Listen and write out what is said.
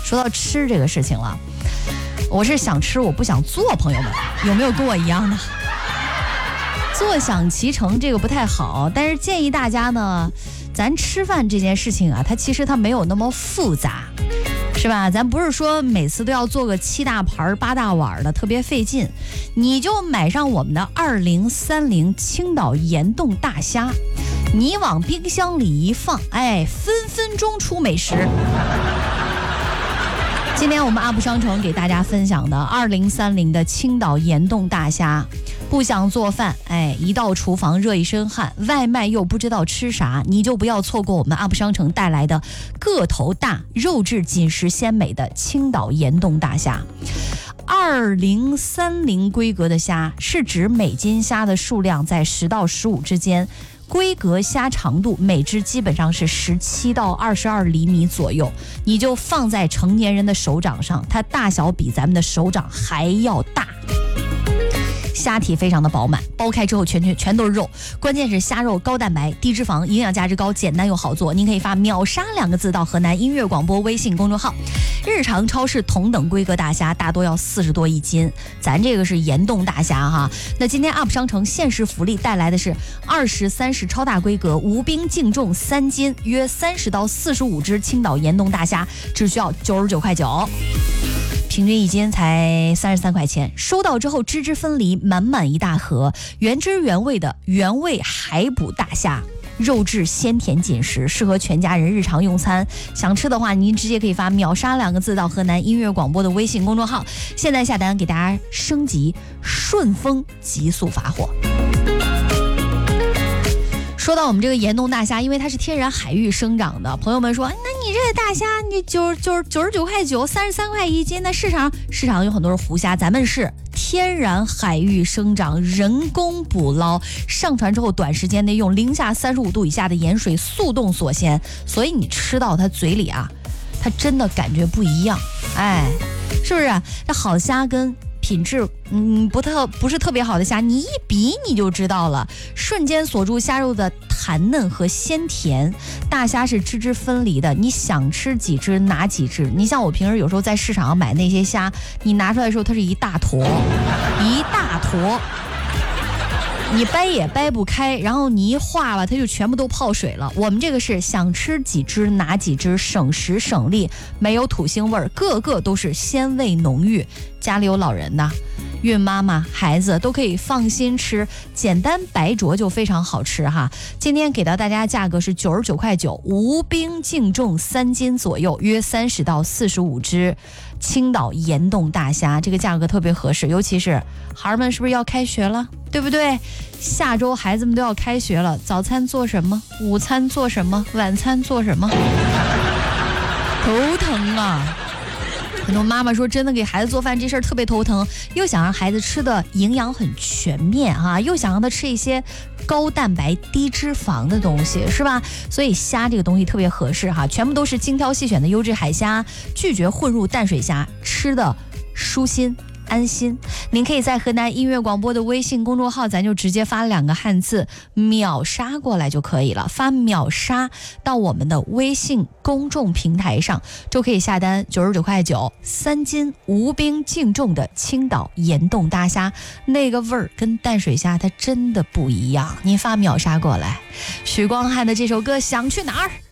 说到吃这个事情了，我是想吃我不想做，朋友们有没有跟我一样的？坐享其成这个不太好，但是建议大家呢，咱吃饭这件事情啊，它其实没有那么复杂，是吧？咱不是说每次都要做个7大盘8大碗的，特别费劲。你就买上我们的2030青岛盐冻大虾，你往冰箱里一放，哎，分分钟出美食。今天我们 UP 商城给大家分享的2030的青岛盐冻大虾。不想做饭，哎，一到厨房热一身汗，外卖又不知道吃啥，你就不要错过我们 UP 商城带来的个头大、肉质紧实鲜美的青岛盐冻大虾。2030规格的虾是指每斤虾的数量在10到15之间，规格虾长度每只基本上是17到22厘米左右，你就放在成年人的手掌上，它大小比咱们的手掌还要大。虾体非常的饱满，剥开之后全都是肉，关键是虾肉高蛋白、低脂肪，营养价值高，简单又好做。您可以发秒杀2个字到河南音乐广播微信公众号。日常超市同等规格大虾大多要40多一斤，咱这个是盐冻大虾哈。那今天 UP 商城限时福利带来的是20、30超大规格无冰净重3斤，约30到45只青岛盐冻大虾，只需要99块9。平均一斤才33块钱，收到之后汁汁分离，满满一大盒，原汁原味的原味海捕大虾，肉质鲜甜紧实，适合全家人日常用餐。想吃的话，您直接可以发秒杀2个字到河南音乐广播的微信公众号，现在下单给大家升级顺丰极速发货。说到我们这个盐冻大虾，因为它是天然海域生长的，朋友们说，那你这个大虾你99块9 33块一斤，那市场有很多是湖虾，咱们是天然海域生长，人工捕捞，上船之后短时间内用零下35度以下的盐水速冻锁鲜，所以你吃到它嘴里啊，它真的感觉不一样，哎，是不是啊？这好虾跟品质不是特别好的虾，你一比你就知道了，瞬间锁住虾肉的弹嫩和鲜甜。大虾是汁汁分离的，你想吃几只拿几只。你像我平时有时候在市场上买那些虾，你拿出来的时候它是一大坨，你掰也掰不开，然后你一化吧，它就全部都泡水了。我们这个是想吃几只拿几只，省时省力，没有土腥味儿，个个都是鲜味浓郁。家里有老人的、孕妈妈、孩子都可以放心吃，简单白灼就非常好吃哈。今天给到大家价格是99块9，无冰净重3斤左右，约30到45只青岛盐冻大虾，这个价格特别合适，尤其是孩儿们是不是要开学了，对不对？下周孩子们都要开学了，早餐做什么？午餐做什么？晚餐做什么？头疼啊！很多妈妈说真的给孩子做饭这事儿特别头疼，又想让孩子吃的营养很全面啊，又想让他吃一些高蛋白低脂肪的东西，是吧？所以虾这个东西特别合适哈，全部都是精挑细选的优质海虾，拒绝混入淡水虾，吃的舒心安心。您可以在河南音乐广播的微信公众号，咱就直接发2个汉字秒杀过来就可以了，发秒杀到我们的微信公众平台上就可以下单99块9 3斤无冰净重的青岛盐冻大虾，那个味儿跟淡水虾它真的不一样，您发秒杀过来。许光汉的这首歌想去哪儿。